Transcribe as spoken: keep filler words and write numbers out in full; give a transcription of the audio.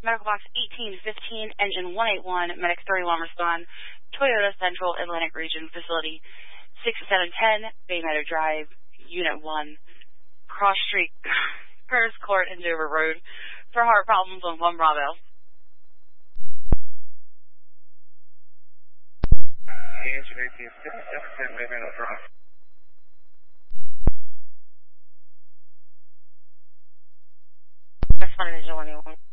Medical Box eighteen fifteen, Engine one eighty-one, Medic thirty-one respond, Toyota Central Atlantic Region Facility, sixty-seven ten, Bay Meadow Drive, Unit one, Cross Street, Curtis Court, and Dover Road, for heart problems on one Bravo. Engine eighteen fifty-seven ten, Bay Meadow Drive. That's one, Engine one eighty-one.